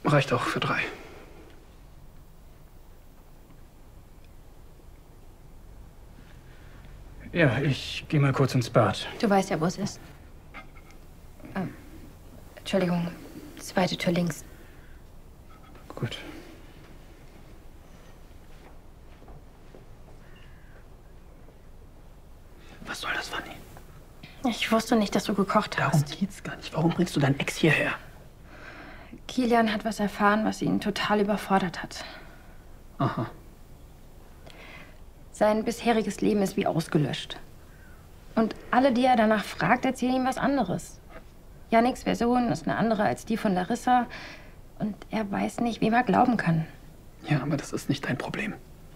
Reicht auch für 3. Ja, ich gehe mal kurz ins Bad. Du weißt ja, wo es ist. Entschuldigung, 2. Tür links. Gut. Was soll das, Fanny? Ich wusste nicht, dass du gekocht hast. Darum geht's gar nicht. Warum bringst du deinen Ex hierher? Kilian hat was erfahren, was ihn total überfordert hat. Aha. Sein bisheriges Leben ist wie ausgelöscht. Und alle, die er danach fragt, erzählen ihm was anderes. Yannicks Version ist eine andere als die von Larissa. Und er weiß nicht, wem er glauben kann. Ja, aber das ist nicht dein Problem.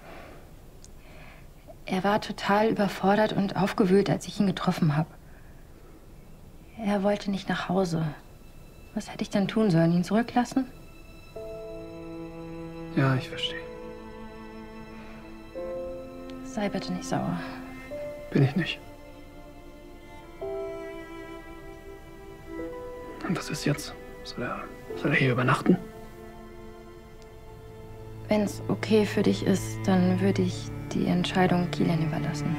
Er war total überfordert und aufgewühlt, als ich ihn getroffen habe. Er wollte nicht nach Hause. Was hätte ich dann tun sollen? Ihn zurücklassen? Ja, ich verstehe. Sei bitte nicht sauer. Bin ich nicht. Und was ist jetzt? Soll er hier übernachten? Wenn es okay für dich ist, dann würde ich die Entscheidung Kilian überlassen.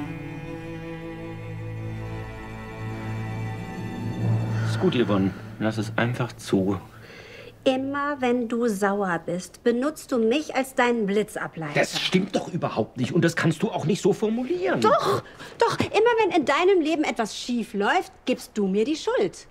Ist gut, Yvonne. Lass es einfach zu. Immer wenn du sauer bist, benutzt du mich als deinen Blitzableiter. Das stimmt doch überhaupt nicht. Und das kannst du auch nicht so formulieren. Doch, doch. Immer wenn in deinem Leben etwas schief läuft, gibst du mir die Schuld.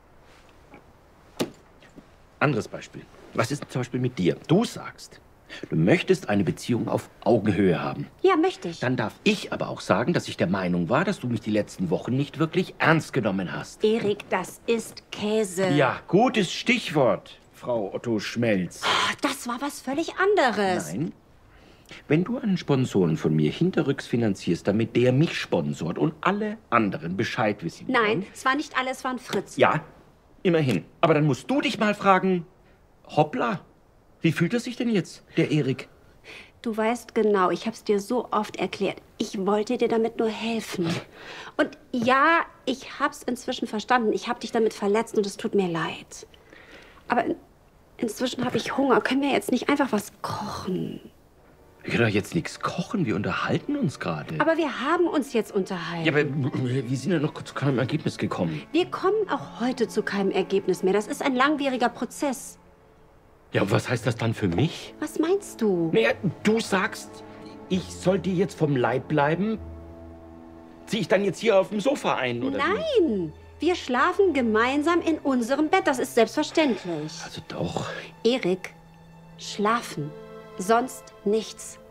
Anderes Beispiel. Was ist zum Beispiel mit dir? Du sagst, du möchtest eine Beziehung auf Augenhöhe haben. Ja, möchte ich. Dann darf ich aber auch sagen, dass ich der Meinung war, dass du mich die letzten Wochen nicht wirklich ernst genommen hast. Erik, das ist Käse. Ja, gutes Stichwort, Frau Otto Schmelz. Oh, das war was völlig anderes. Nein. Wenn du einen Sponsoren von mir hinterrücks finanzierst, damit der mich sponsort und alle anderen Bescheid wissen. Nein, es war nicht alles, es war ein Fritz. Ja, immerhin. Aber dann musst du dich mal fragen, hoppla, wie fühlt er sich denn jetzt, der Erik? Du weißt genau, ich hab's dir so oft erklärt. Ich wollte dir damit nur helfen. Und ja, ich hab's inzwischen verstanden. Ich hab dich damit verletzt und es tut mir leid. Aber inzwischen habe ich Hunger. Können wir jetzt nicht einfach was kochen? Wir können doch jetzt nichts kochen, wir unterhalten uns gerade. Aber wir haben uns jetzt unterhalten. Ja, aber wir sind ja noch zu keinem Ergebnis gekommen. Wir kommen auch heute zu keinem Ergebnis mehr. Das ist ein langwieriger Prozess. Ja, und was heißt das dann für mich? Was meinst du? Naja, du sagst, ich soll dir jetzt vom Leib bleiben? Zieh ich dann jetzt hier auf dem Sofa ein, oder wie? Nein, wir schlafen gemeinsam in unserem Bett. Das ist selbstverständlich. Also doch. Erik, schlafen. Sonst nichts.